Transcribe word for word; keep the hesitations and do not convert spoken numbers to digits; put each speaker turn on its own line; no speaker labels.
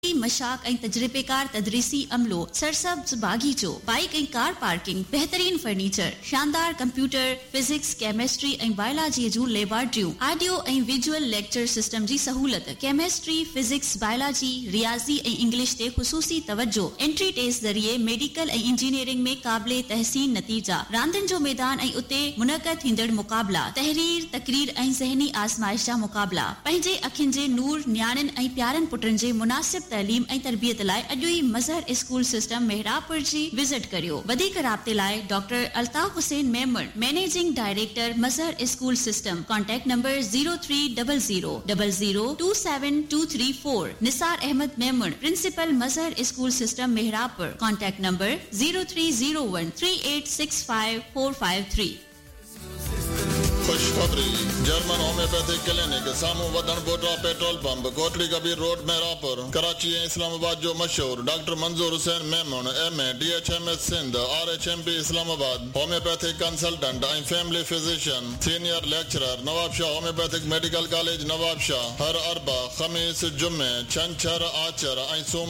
मशाक ऐं तजरिबेकार तदरीसी अमलो सरसब्ज बागीचो बाइक ऐं car parking बेहतरीन फर्नीचर शानदार कंप्यूटर फिजिक्स केमिस्ट्री ऐं बायोलॉजी जूं लेबोरेटरियूं ऑडियो ऐं विजुअल लेक्चर सिस्टम जी सहूलत केमिस्ट्री फिजिक्स बायोलॉजी रियाज़ी ऐं इंग्लिश ते ख़ुसूसी तवज्जो एंट्री टेस्ट ज़रिए मेडिकल ऐं इंजीनियरिंग में क़ाबिले तहसीन नतीजा रांदियुनि जो मैदान ऐं उते मुनक़द थींदड़ मुक़ाबला तहरीर तकरीर ऐं ज़हनी आज़माइश जा मुक़ाबला पंहिंजे अखियुनि जे नूर न्याणियुनि ऐं प्यारनि पुटनि जे मुनासिब तालीम ऐं तरबियत लाइ अॼु ई मज़हर स्कूल सिस्टम मेहरापुर जी विज़िट करियो वधीक राब्ते लाइ doctor Altaf Hussain Memon managing director Mazhar school system contact number zero three double zero double zero two seven two three four Nisar Ahmad Memon principal Mazhar school system Mehrabpur contact number zero three zero one three eight six five four five three
खुशखबरी German homeopathic clinic सामू वदन बोटा petrol pump Kotli Kabir road Mehrabpur Karachi ऐं इस्लामाबाद जो मशहूर doctor मंजूर Hussain Memon M A D H M S Sindh R H M P Islamabad homeopathic consultant ऐं family physician senior lecturer Nawab Shah homeopathic medical college Nawab Shah हर अरबा खमीस जुमे छंछर आचर ऐं सूमर